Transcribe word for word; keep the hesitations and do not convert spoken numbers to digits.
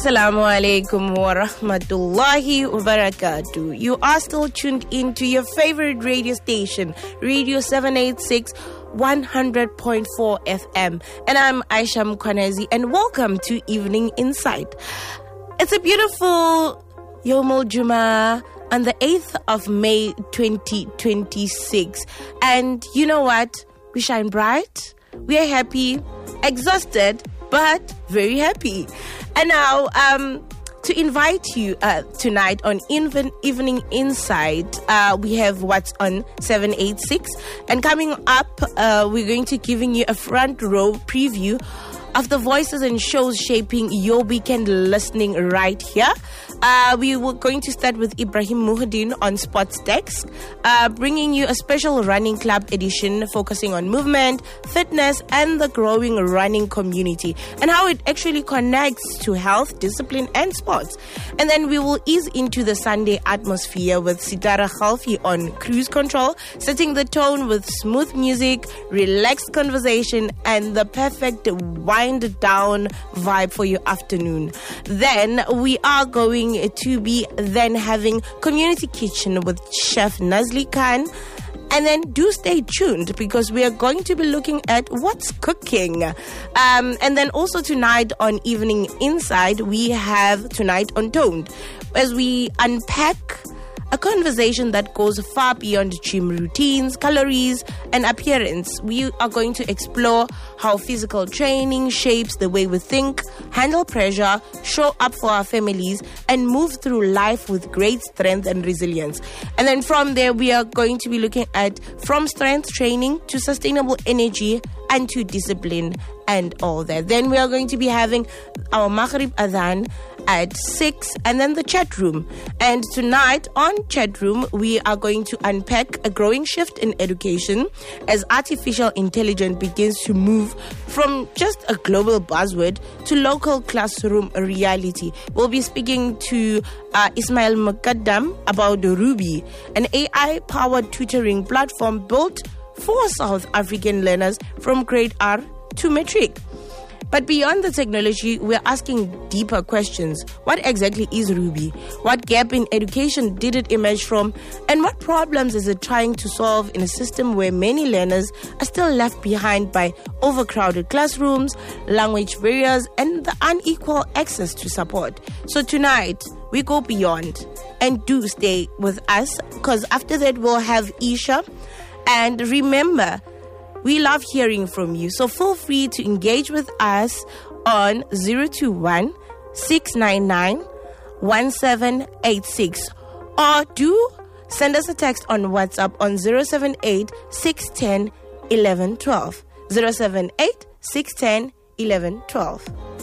Assalamu alaikum wa rahmatullahi wa barakatuh. You are still tuned in to your favorite radio station, Radio seven eighty-six, one hundred point four F M. And I'm Aisha Mukwanezi, and welcome to Evening Insight. It's a beautiful Yomul Juma on the eighth of May twenty twenty-six. And you know what? We shine bright, we are happy, exhausted, but very happy. And now, um, to invite you uh, tonight on even, Evening Insight, uh, we have What's on seven eighty-six. And coming up, uh, we're going to giving you a front row preview of the voices and shows shaping your weekend listening right here. Uh, we were going to start with Ibrahim Muhyiddin on Sports Desk, uh, bringing you a special running club edition focusing on movement, fitness, and the growing running community, and how it actually connects to health, discipline, and sports. And then we will ease into the Sunday atmosphere with Sitara Khalfi on cruise control, setting the tone with smooth music, relaxed conversation, and the perfect wind down vibe for your afternoon. Then we are going to be then having Community Kitchen with Chef Nazli Khan. And then do stay tuned because we are going to be looking at what's cooking. Um, and then also tonight on Evening Inside, we have Tonight on Toned, as we unpack a conversation that goes far beyond gym routines, calories, and appearance. We are going to explore how physical training shapes the way we think, handle pressure, show up for our families, and move through life with great strength and resilience. And then from there, we are going to be looking at from strength training to sustainable energy and to discipline and all that. Then we are going to be having our Maghrib Adhan at six, and then the chat room. And tonight on chat room, we are going to unpack a growing shift in education as artificial intelligence begins to move from just a global buzzword to local classroom reality. We'll be speaking to uh, Ismail Mukaddam about Ruby, an A I-powered tutoring platform built for South African learners from grade R to matric. But beyond the technology, we're asking deeper questions. What exactly is Ruby? What gap in education did it emerge from? And what problems is it trying to solve in a system where many learners are still left behind by overcrowded classrooms, language barriers, and the unequal access to support? So tonight, we go beyond. And do stay with us, because after that, we'll have Isha. And remember, we love hearing from you. So feel free to engage with us on zero two one, six nine nine, one seven eight six. Or do send us a text on WhatsApp on zero seven eight, six one zero, one one one two. zero seven eight, six one zero, one one one two.